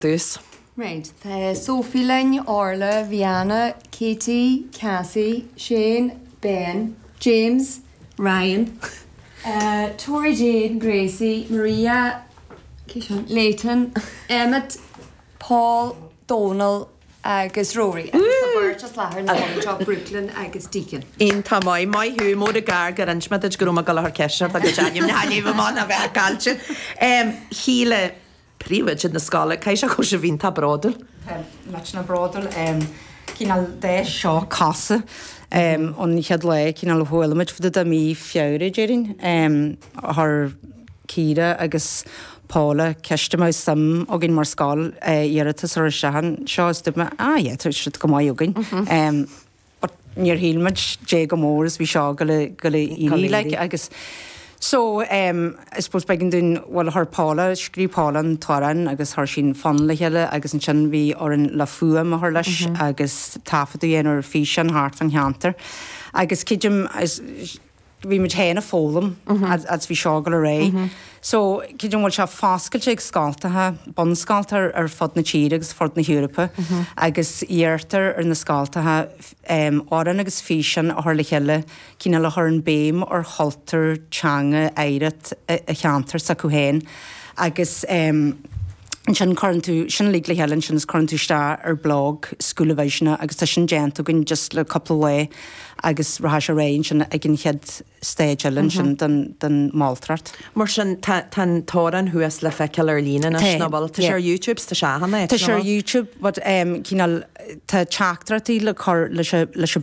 Dus. Right. Sophie Lynn, Orla, Vianna, Katie, Cassie, Shane, Ben, James, Ryan, Tori Jane, Gracie, Maria, Leighton, Emmett, Paul, Donald, agus Rory. Agus just láthar na Job Brooklyn agus Deacon. In tá mai humor a gar garanchmad go ma gal har kesher a ganim na ni man a ver galche. Híle prívid na skala caiise chu se vín tá brodel. Match na brodel cíál dé seo casa an chead le cíál hhuiimiid fu a mí fiúre déirin th círe agus Paula ceiste mai sam a gin mar sáil dheartas ar sehan seáiste me si go maiúgain. Níor híimiid dé go móras bhí seo go le le agus. So, I suppose begin dún bhil th Paula, scrí Paula an taran agus th sin fan le heile agus an sin bhí ar an le fuam a th leis agus tafaú dhéanaar fi an háart an cheantar. Agus cidim bhí mu héanana fólam as bhí seo go le ré. So, cidim bhil se fáscail ag scáiltathe, bonscáiltar ar fod na tíre agus fod na Europa, agus dheartar ar na scáiltathe áran agus físan a th le heile cína le th an béim ar haltar, teanga, éiret a cheantar sa chuhéin, agus sin sin lí le heann sin corintúiste ar blog scoúlahéisina agus tá sin déanta gin just le couple le agus ratha se réin sin ag gin chead stéidean sin den Maltrat. Mar sin tan tóran thuas le feiceal ar lína nabal tá sé YouTube tá se hanna. Tá sé YouTube, but cíál tá teachtartí le leis